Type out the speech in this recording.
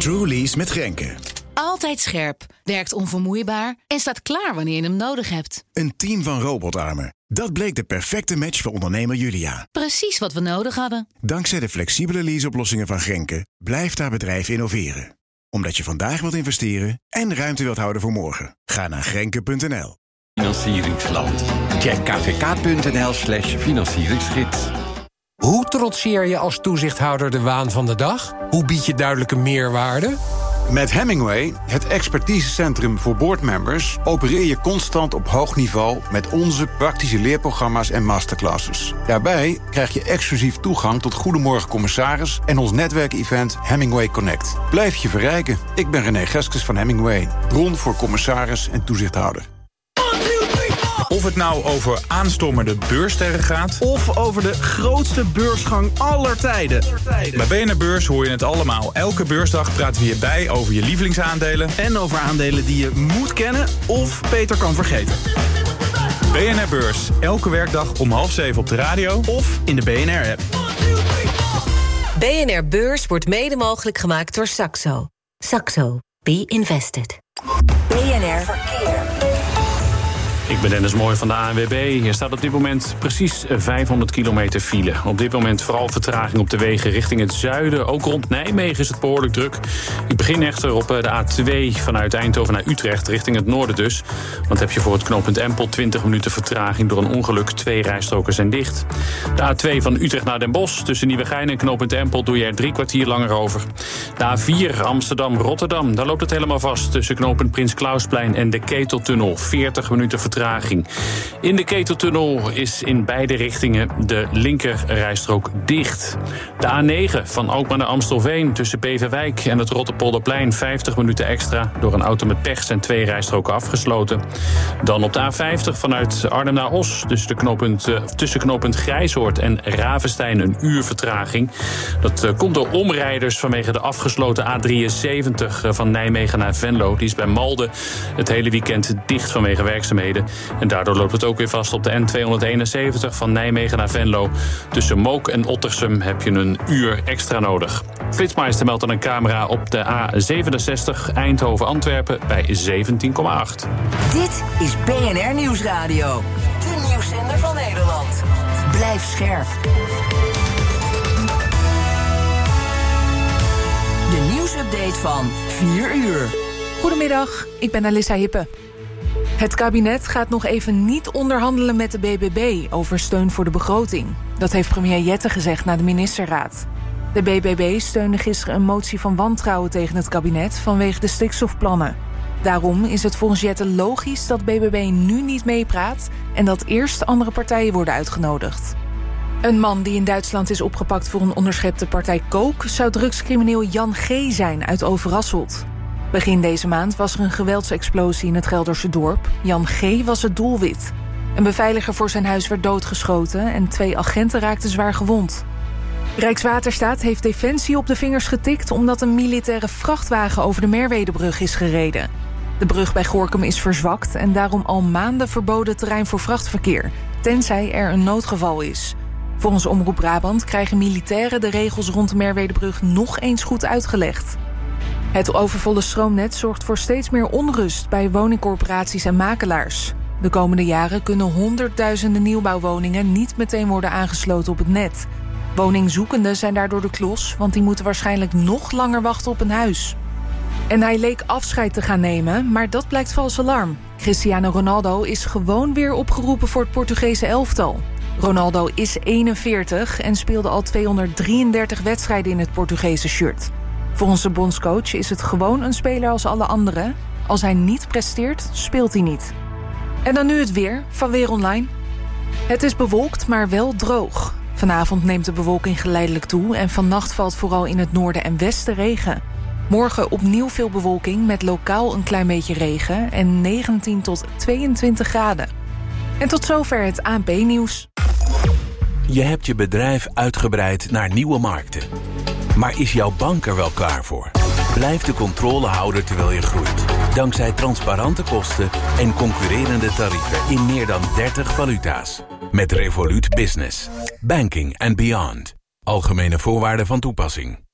True Lease met Grenke. Altijd scherp, werkt onvermoeibaar en staat klaar wanneer je hem nodig hebt. Een team van robotarmen. Dat bleek de perfecte match voor ondernemer Julia. Precies wat we nodig hadden. Dankzij de flexibele leaseoplossingen van Grenke blijft haar bedrijf innoveren. Omdat je vandaag wilt investeren en ruimte wilt houden voor morgen. Ga naar Grenke.nl. Financieringsland. Check kvk.nl/financieringsgids. Hoe trotseer je als toezichthouder de waan van de dag? Hoe bied je duidelijke meerwaarde? Met Hemingway, het expertisecentrum voor boardmembers, opereer je constant op hoog niveau met onze praktische leerprogramma's en masterclasses. Daarbij krijg je exclusief toegang tot Goedemorgen Commissaris en ons netwerkevent Hemingway Connect. Blijf je verrijken. Ik ben René Geskes van Hemingway, bron voor commissaris en toezichthouder. Of het nou over aanstormende beurssterren gaat, of over de grootste beursgang aller tijden. Bij BNR Beurs hoor je het allemaal. Elke beursdag praten we hierbij over je lievelingsaandelen En over aandelen die je moet kennen of beter kan vergeten. BNR Beurs, elke werkdag om 6:30 op de radio Of in de BNR-app. BNR Beurs wordt mede mogelijk gemaakt door Saxo. Saxo. Be invested. BNR Verkeer. Ik ben Dennis Mooi van de ANWB. Hier staat op dit moment precies 500 kilometer file. Op dit moment vooral vertraging op de wegen richting het zuiden. Ook rond Nijmegen is het behoorlijk druk. Ik begin echter op de A2 vanuit Eindhoven naar Utrecht, richting het noorden dus. Want heb je voor het knooppunt Empel 20 minuten vertraging door een ongeluk. 2 rijstroken zijn dicht. De A2 van Utrecht naar Den Bosch. Tussen Nieuwegein en knooppunt Empel doe je er 3 kwartier langer over. De A4 Amsterdam-Rotterdam. Daar loopt het helemaal vast tussen knooppunt Prins Klausplein en de Keteltunnel. 40 minuten vertraging. In de Keteltunnel is in beide richtingen de linkerrijstrook dicht. De A9 van Alkmaar naar Amstelveen tussen Beverwijk en het Rotterpolderplein 50 minuten extra. Door een auto met pech zijn 2 rijstroken afgesloten. Dan op de A50 vanuit Arnhem naar Os tussen knooppunt Grijzoord en Ravenstein een uur vertraging. Dat komt door omrijders vanwege de afgesloten A73 van Nijmegen naar Venlo. Die is bij Malden het hele weekend dicht vanwege werkzaamheden. En daardoor loopt het ook weer vast op de N271 van Nijmegen naar Venlo. Tussen Mook en Ottersum heb je een uur extra nodig. Flitsmeister meldt aan een camera op de A67 Eindhoven-Antwerpen bij 17,8. Dit is BNR Nieuwsradio. De nieuwszender van Nederland. Blijf scherp. De nieuwsupdate van 4 uur. Goedemiddag, ik ben Alissa Hippe. Het kabinet gaat nog even niet onderhandelen met de BBB over steun voor de begroting. Dat heeft premier Jette gezegd na de ministerraad. De BBB steunde gisteren een motie van wantrouwen tegen het kabinet vanwege de stikstofplannen. Daarom is het volgens Jette logisch dat BBB nu niet meepraat en dat eerst andere partijen worden uitgenodigd. Een man die in Duitsland is opgepakt voor een onderschepte partij coke zou drugscrimineel Jan G. zijn uit Overasselt. Begin deze maand was er een geweldsexplosie in het Gelderse dorp. Jan G. was het doelwit. Een beveiliger voor zijn huis werd doodgeschoten en 2 agenten raakten zwaar gewond. Rijkswaterstaat heeft Defensie op de vingers getikt omdat een militaire vrachtwagen over de Merwedebrug is gereden. De brug bij Gorinchem is verzwakt en daarom al maanden verboden terrein voor vrachtverkeer, tenzij er een noodgeval is. Volgens Omroep Brabant krijgen militairen de regels rond de Merwedebrug nog eens goed uitgelegd. Het overvolle stroomnet zorgt voor steeds meer onrust bij woningcorporaties en makelaars. De komende jaren kunnen honderdduizenden nieuwbouwwoningen niet meteen worden aangesloten op het net. Woningzoekenden zijn daardoor de klos, want die moeten waarschijnlijk nog langer wachten op een huis. En hij leek afscheid te gaan nemen, maar dat blijkt vals alarm. Cristiano Ronaldo is gewoon weer opgeroepen voor het Portugese elftal. Ronaldo is 41 en speelde al 233 wedstrijden in het Portugese shirt. Volgens de bondscoach is het gewoon een speler als alle anderen. Als hij niet presteert, speelt hij niet. En dan nu het weer van Weer Online. Het is bewolkt, maar wel droog. Vanavond neemt de bewolking geleidelijk toe en vannacht valt vooral in het noorden en westen regen. Morgen opnieuw veel bewolking met lokaal een klein beetje regen en 19 tot 22 graden. En tot zover het ANP-nieuws. Je hebt je bedrijf uitgebreid naar nieuwe markten. Maar is jouw bank er wel klaar voor? Blijf de controle houden terwijl je groeit. Dankzij transparante kosten en concurrerende tarieven in meer dan 30 valuta's. Met Revolut Business. Banking and beyond. Algemene voorwaarden van toepassing.